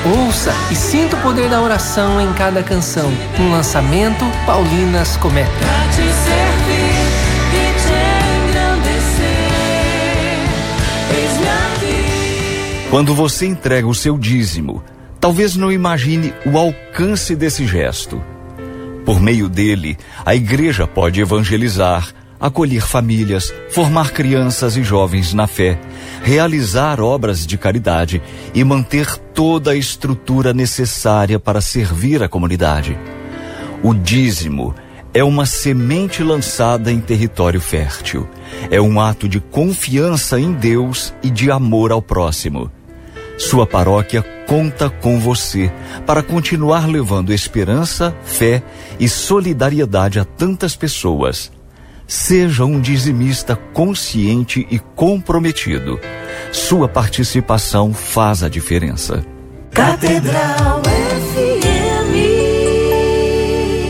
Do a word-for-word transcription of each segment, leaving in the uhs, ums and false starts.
Ouça e sinta o poder da oração em cada canção. Um lançamento Paulinas Cometa. Pra te servir e te engrandecer, eis-me aqui. Quando você entrega o seu dízimo, talvez não imagine o alcance desse gesto. Por meio dele, a igreja pode evangelizar, acolher famílias, formar crianças e jovens na fé, realizar obras de caridade e manter toda a estrutura necessária para servir a comunidade. O dízimo é uma semente lançada em território fértil. É um ato de confiança em Deus e de amor ao próximo. Sua paróquia conta com você para continuar levando esperança, fé e solidariedade a tantas pessoas. Seja um dizimista consciente e comprometido. Sua participação faz a diferença. Catedral F M.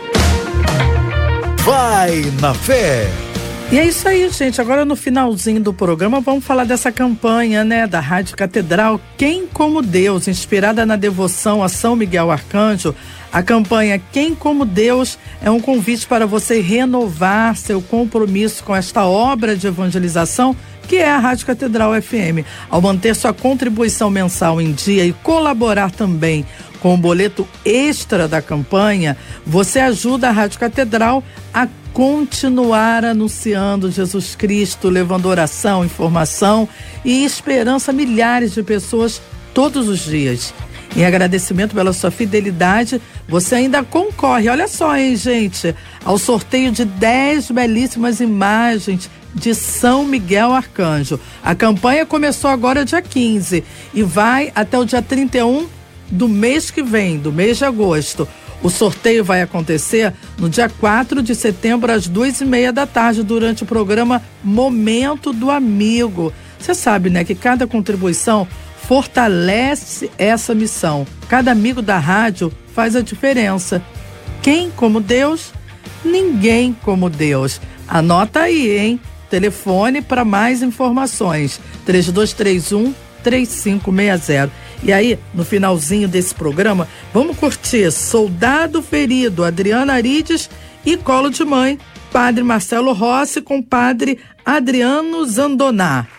Vai na fé. E é isso aí, gente. Agora no finalzinho do programa vamos falar dessa campanha, né, da Rádio Catedral, Quem Como Deus, inspirada na devoção a São Miguel Arcanjo. A campanha Quem Como Deus é um convite para você renovar seu compromisso com esta obra de evangelização que é a Rádio Catedral F M. Ao manter sua contribuição mensal em dia e colaborar também com o boleto extra da campanha, você ajuda a Rádio Catedral a continuar anunciando Jesus Cristo, levando oração, informação e esperança a milhares de pessoas todos os dias. Em agradecimento pela sua fidelidade, você ainda concorre, olha só, hein, gente, ao sorteio de dez belíssimas imagens de São Miguel Arcanjo. A campanha começou agora dia quinze e vai até o dia trinta e um do mês que vem, do mês de agosto. O sorteio vai acontecer no dia quatro de setembro, às duas e meia da tarde, durante o programa Momento do Amigo. Você sabe, né, que cada contribuição fortalece essa missão. Cada amigo da rádio faz a diferença. Quem como Deus? Ninguém como Deus. Anota aí, hein? Telefone para mais informações. três dois três um, três cinco seis zero. E aí, no finalzinho desse programa, vamos curtir Soldado Ferido, Adriana Arides, e Colo de Mãe, Padre Marcelo Rossi com Padre Adriano Zandoná.